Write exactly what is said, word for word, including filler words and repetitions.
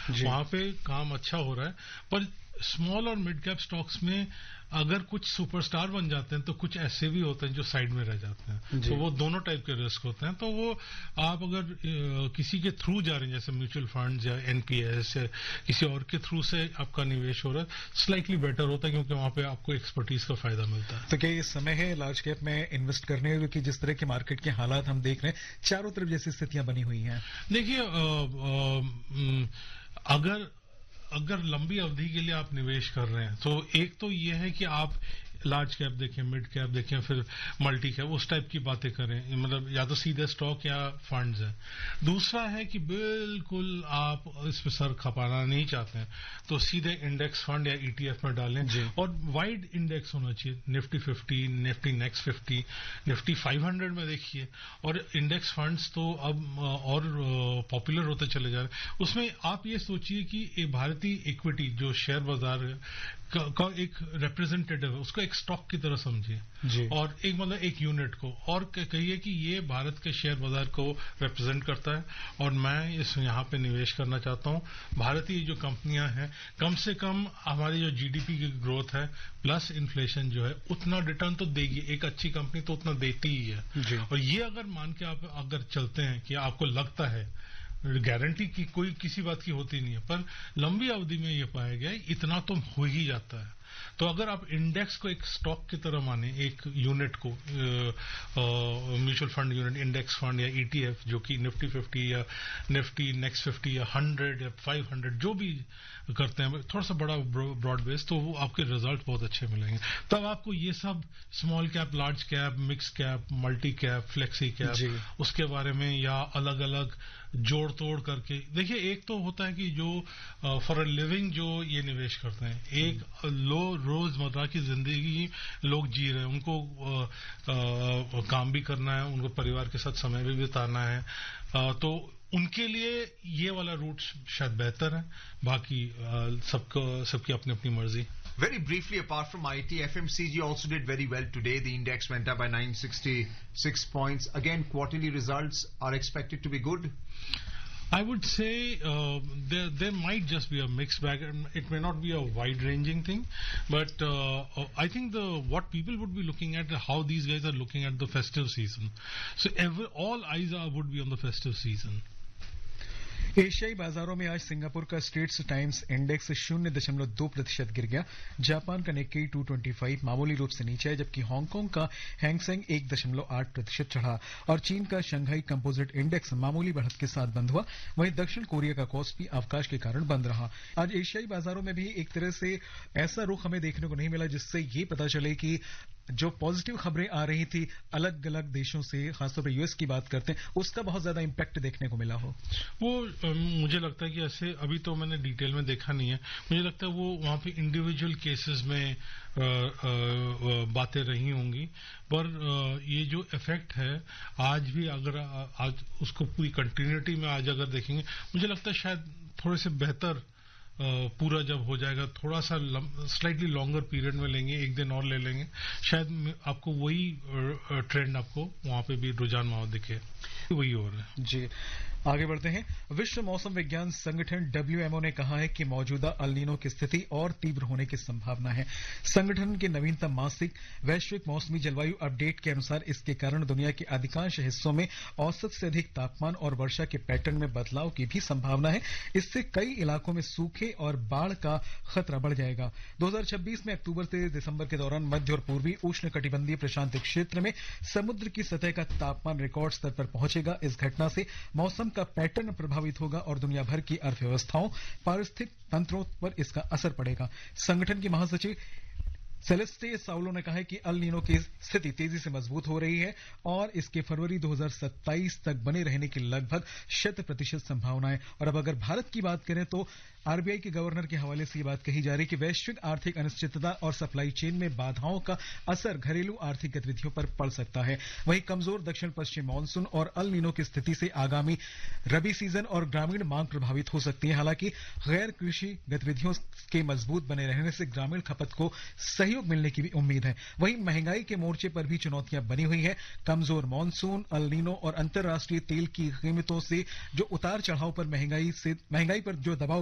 वहां पे काम अच्छा हो रहा है। पर स्मॉल और मिड कैप स्टॉक्स में अगर कुछ सुपरस्टार बन जाते हैं तो कुछ ऐसे भी होते हैं जो साइड में रह जाते हैं, तो वो दोनों टाइप के रिस्क होते हैं। तो वो आप अगर आ, किसी के थ्रू जा रहे हैं जैसे म्यूचुअल फंड्स या एनपीएस या किसी और के थ्रू से आपका निवेश हो रहा है, स्लाइटली बेटर होता है क्योंकि वहां पे आपको एक्सपर्टीज का फायदा मिलता है। तो क्या ये समय है लार्ज कैप में इन्वेस्ट करने का, क्योंकि जिस तरह के मार्केट के हालात हम देख रहे हैं, चारों तरफ जैसी स्थितियां बनी हुई हैं? देखिए, अगर अगर लंबी अवधि के लिए आप निवेश कर रहे हैं तो एक तो ये है कि आप लार्ज कैप देखें, मिड कैप देखें, फिर मल्टी कैप, उस टाइप की बातें करें, मतलब या तो सीधे स्टॉक या फंड्स है। दूसरा है कि बिल्कुल आप इस पे सर खपाना नहीं चाहते हैं तो सीधे इंडेक्स फंड या ईटीएफ में डालें, और वाइड इंडेक्स होना चाहिए, Nifty fifty, Nifty next fifty, Nifty five hundred में देखिए। और इंडेक्स फंड्स तो अब और पॉपुलर होते चले जा रहे हैं। उसमें आप ये सोचिए कि भारतीय इक्विटी जो शेयर बाजार का, का एक रिप्रेजेंटेटिव है, उसको एक स्टॉक की तरह समझिए, और एक मतलब एक यूनिट को, और कहिए कि ये भारत के शेयर बाजार को रिप्रेजेंट करता है और मैं इस यहाँ पे निवेश करना चाहता हूँ। भारतीय जो कंपनियां हैं कम से कम हमारी जो जीडीपी की ग्रोथ है प्लस इन्फ्लेशन जो है उतना रिटर्न तो देगी, एक अच्छी कंपनी तो उतना देती ही है। और ये अगर मान के आप अगर चलते हैं कि आपको लगता है, गारंटी की कोई किसी बात की होती नहीं है, पर लंबी अवधि में ये पाया गया इतना तो हो ही जाता है। तो अगर आप इंडेक्स को एक स्टॉक की तरह माने, एक यूनिट को, mutual fund unit, index fund या ईटीएफ जो कि निफ्टी फिफ्टी या निफ्टी नेक्स्ट फिफ्टी या हंड्रेड या फाइव हंड्रेड जो भी करते हैं, थोड़ा सा बड़ा ब्रॉड बेस, तो वो आपके रिजल्ट बहुत अच्छे मिलेंगे। तब आपको ये सब small cap, large cap, mix cap, multi cap, flexi cap, उसके बारे में या अलग अलग जोड़ तोड़ करके देखिए। एक तो होता है कि जो फॉर अ लिविंग जो ये निवेश करते हैं, एक लो रोजमर्रा की जिंदगी लोग जी रहे हैं, उनको आ, आ, काम भी करना है, उनको परिवार के साथ समय भी बिताना है, आ, तो उनके लिए ये वाला रूट शायद बेहतर है। बाकी सबको सबकी अपनी अपनी मर्जी। Very briefly, apart from I T, F M C G also did very well today. The index went up by nine hundred sixty-six points. Again, quarterly results are expected to be good. I would say uh, there there might just be a mixed bag. It may not be a wide-ranging thing, but uh, I think the what people would be looking at how these guys are looking at the festive season. So every, all eyes are would be on the festive season. एशियाई बाजारों में आज Singapore का straits times index शून्य दशमलव दो प्रतिशत गिर गया। जापान का निक्केई टू ट्वेंटी फाइव मामूली रूप से नीचे है, जबकि हांगकांग का हैंगसेंग एक दशमलव आठ प्रतिशत चढ़ा और चीन का शंघाई कंपोजिट इंडेक्स मामूली बढ़त के साथ बंद हुआ। वहीं दक्षिण कोरिया का कॉस्पी अवकाश के कारण बंद रहा। आज एशियाई बाजारों में भी एक तरह से ऐसा रुख हमें देखने को नहीं मिला जिससे ये पता चले कि जो पॉजिटिव खबरें आ रही थी अलग अलग देशों से, खासतौर पर यूएस की बात करते हैं, उसका बहुत ज्यादा इम्पैक्ट देखने को मिला हो। वो मुझे लगता है कि ऐसे अभी तो मैंने डिटेल में देखा नहीं है, मुझे लगता है वो वहां पे इंडिविजुअल केसेस में बातें रही होंगी, पर आ, ये जो इफेक्ट है आज भी अगर आ, आज उसको पूरी कंटिन्यूटी में आज अगर देखेंगे, मुझे लगता है शायद थोड़े से बेहतर पूरा जब हो जाएगा, थोड़ा सा स्लाइटली लॉन्गर पीरियड में लेंगे, एक दिन और ले लेंगे, शायद आपको वही ट्रेंड आपको वहां पे भी रुझान वहां दिखे, वही हो रहा है। जी, आगे बढ़ते हैं। विश्व मौसम विज्ञान संगठन डब्ल्यूएमओ ने कहा है कि मौजूदा अल नीनो की स्थिति और तीव्र होने की संभावना है। संगठन के नवीनतम मासिक वैश्विक मौसमी जलवायु अपडेट के अनुसार इसके कारण दुनिया के अधिकांश हिस्सों में औसत से अधिक तापमान और वर्षा के पैटर्न में बदलाव की भी संभावना है। इससे कई इलाकों में सूखे और बाढ़ का खतरा बढ़ जाएगा। दो हजार छब्बीस में अक्टूबर से दिसंबर के दौरान मध्य और पूर्वी उष्ण कटिबंधीय प्रशांत क्षेत्र में समुद्र की सतह का तापमान रिकॉर्ड स्तर पर पहुंचेगा। इस घटना से मौसम का पैटर्न प्रभावित होगा और दुनिया भर की अर्थव्यवस्थाओं, पारिस्थितिक तंत्रों पर इसका असर पड़ेगा। संगठन की महासचिव सेलेस्टे साउलो ने कहा है कि अल नीनो की स्थिति तेजी से मजबूत हो रही है और इसके फरवरी दो हजार सत्ताईस तक बने रहने की लगभग शत प्रतिशत संभावना है। और अब अगर भारत की बात करें तो आरबीआई के गवर्नर के हवाले से ये बात कही जा रही है कि वैश्विक आर्थिक अनिश्चितता और सप्लाई चेन में बाधाओं का असर घरेलू आर्थिक गतिविधियों पर पड़ सकता है। वहीं कमजोर दक्षिण पश्चिम मानसून और अल नीनो की स्थिति से आगामी रबी सीजन और ग्रामीण मांग प्रभावित हो सकती है। हालांकि गैर कृषि गतिविधियों के मजबूत बने रहने से ग्रामीण खपत को सहयोग मिलने की भी उम्मीद है। वहीं महंगाई के मोर्चे पर भी चुनौतियां बनी हुई है। कमजोर मानसून, अल नीनो और अंतर्राष्ट्रीय तेल की कीमतों से जो उतार चढ़ाव पर महंगाई से महंगाई पर जो दबाव